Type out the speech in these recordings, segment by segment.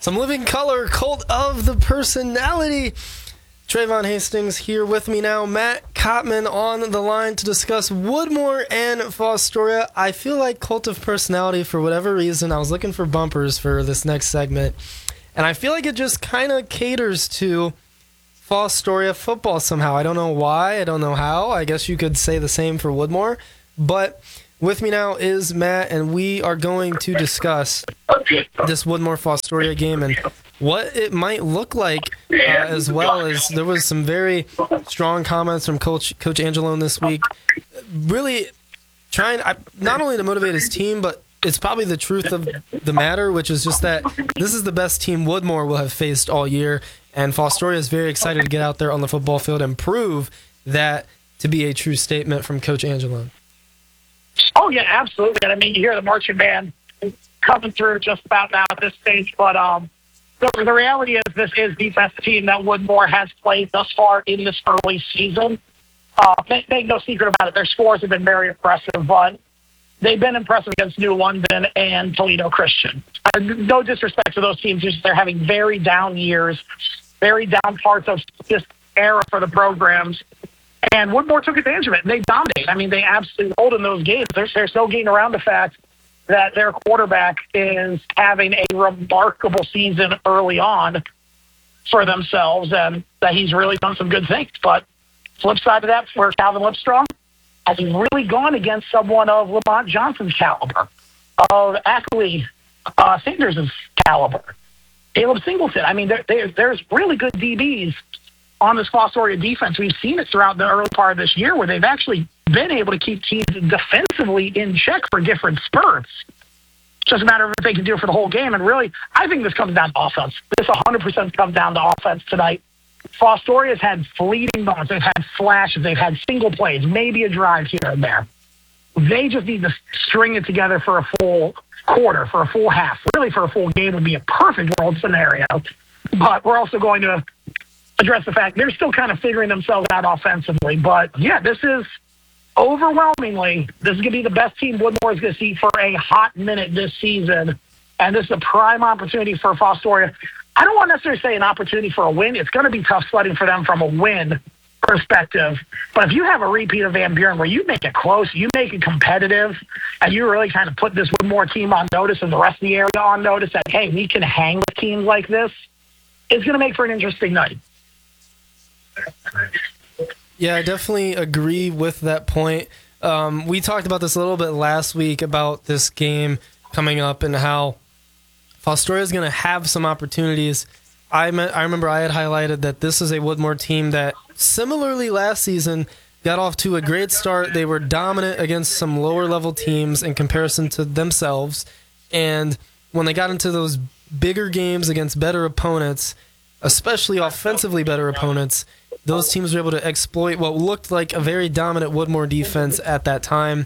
Some living color, cult of the personality. Trayvon Hastings here with me now. Matt Cottman on the line to discuss Woodmore and Fostoria. I feel like cult of personality, for whatever reason, I was looking for bumpers for this next segment, and I feel like it just kind of caters to Fostoria football somehow. I don't know why, I don't know how. I guess you could say the same for Woodmore, but with me now is Matt, and we are going to discuss this Woodmore-Fostoria game and what it might look like, as well as there was some very strong comments from Coach Angelone this week, really trying not only to motivate his team, but it's probably the truth of the matter, which is just that this is the best team Woodmore will have faced all year, and Fostoria is very excited to get out there on the football field and prove that to be a true statement from Coach Angelone. Oh, yeah, absolutely. And I mean, you hear the marching band coming through just about now at this stage, but the reality is this is the best team that Woodmore has played thus far in this early season. Make no secret about it. Their scores have been very impressive, but they've been impressive against New London and Toledo Christian. No disrespect to those teams, just they're having very down years, very down parts of this era for the programs. And Woodmore took advantage of it, and they dominate. I mean, they absolutely hold in those games. There's no getting around the fact that their quarterback is having a remarkable season early on for themselves, and that he's really done some good things. But flip side of that, for Calvin Lipstrong, has really gone against someone of Lamont Johnson's caliber, of Ackley Sanders' caliber, Caleb Singleton. I mean, there's really good DBs on this Fostoria defense. We've seen it throughout the early part of this year where they've actually been able to keep teams defensively in check for different spurts. It's just a matter of if they can do it for the whole game. And really, I think this comes down to offense. This 100% comes down to offense tonight. Fostoria's had fleeting moments. They've had flashes. They've had single plays, maybe a drive here and there. They just need to string it together for a full quarter, for a full half. Really, for a full game would be a perfect world scenario. But we're also going to address the fact they're still kind of figuring themselves out offensively. But, yeah, this is overwhelmingly, this is going to be the best team Woodmore is going to see for a hot minute this season. And this is a prime opportunity for Fostoria. I don't want to necessarily say an opportunity for a win. It's going to be tough sledding for them from a win perspective. But if you have a repeat of Van Buren where you make it close, you make it competitive, and you really kind of put this Woodmore team on notice and the rest of the area on notice that, hey, we can hang with teams like this, it's going to make for an interesting night. Yeah, I definitely agree with that point. We talked about this a little bit last week about this game coming up and how Fostoria is going to have some opportunities. I remember I had highlighted that this is a Woodmore team that similarly last season got off to a great start. They were dominant against some lower-level teams in comparison to themselves. And when they got into those bigger games against better opponents, especially offensively better opponents, those teams were able to exploit what looked like a very dominant Woodmore defense at that time.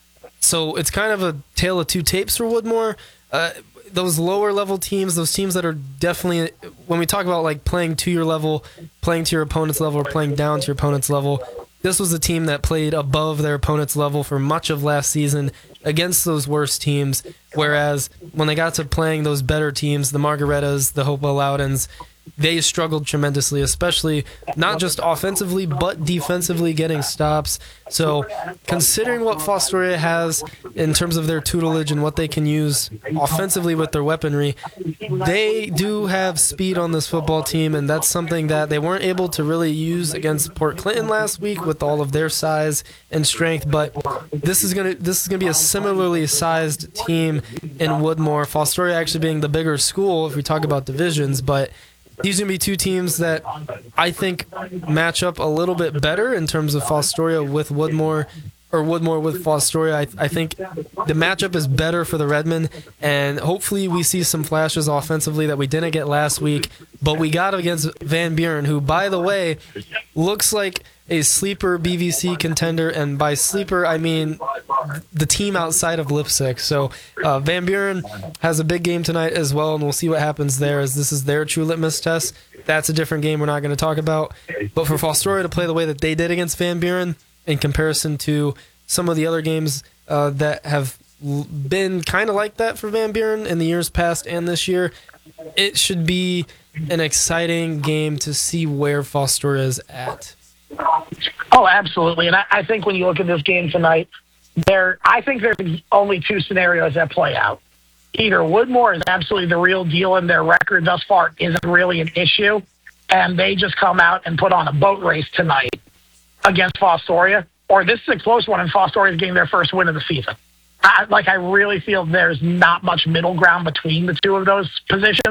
So it's kind of a tale of two tapes for Woodmore. Those lower-level teams, those teams that are definitely, when we talk about like playing to your level, playing to your opponent's level, or playing down to your opponent's level, this was a team that played above their opponent's level for much of last season against those worst teams, whereas when they got to playing those better teams, the Margaretas, the Hopewell Loudons, they struggled tremendously, especially not just offensively, but defensively getting stops. So considering what Fostoria has in terms of their tutelage and what they can use offensively with their weaponry, they do have speed on this football team, and that's something that they weren't able to really use against Port Clinton last week with all of their size and strength. But this is gonna be a similarly sized team in Woodmore. Fostoria actually being the bigger school if we talk about divisions, but these are going to be two teams that I think match up a little bit better in terms of Fostoria with Woodmore, or Woodmore with Fostoria. I think the matchup is better for the Redmen, and hopefully we see some flashes offensively that we didn't get last week, but we got against Van Buren, who, by the way, looks like a sleeper BVC contender, and by sleeper I mean the team outside of Lipsick. So Van Buren has a big game tonight as well, and we'll see what happens there, as this is their true litmus test. That's a different game we're not going to talk about. But for Fostoria to play the way that they did against Van Buren in comparison to some of the other games that have been kind of like that for Van Buren in the years past and this year. It should be an exciting game to see where Fostoria is at. Oh, absolutely. And I think when you look at this game tonight, I think there's only two scenarios that play out. Either Woodmore is absolutely the real deal and their record thus far isn't really an issue, and they just come out and put on a boat race tonight against Fostoria, or this is a close one and Fostoria is getting their first win of the season. I really feel there's not much middle ground between the two of those positions.